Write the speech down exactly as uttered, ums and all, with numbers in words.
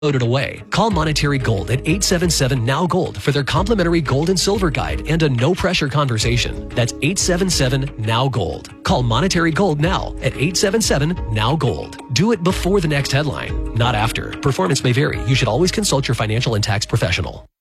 Loaded away. Call Monetary Gold at eight seven seven N O W Gold for their complimentary gold and silver guide and a no-pressure conversation. That's eight seven seven N O W Gold. Call Monetary Gold now at eight seven seven N O W Gold. Do it before the next headline, not after. Performance may vary. You should always consult your financial and tax professional.